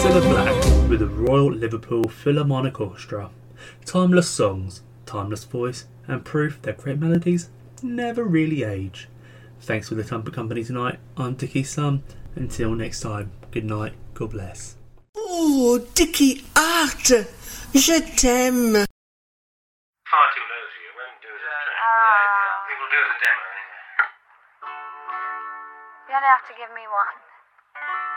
Priscilla Black with the Royal Liverpool Philharmonic Orchestra. Timeless songs, timeless voice, and proof that great melodies never really age. Thanks for the time for company tonight. I'm Dickie's son. Until next time, good night, God bless. Oh, Dickie Art, je t'aime. Far too low for you, won't do as a track. It will do as a demo anyway. You only have to give me one.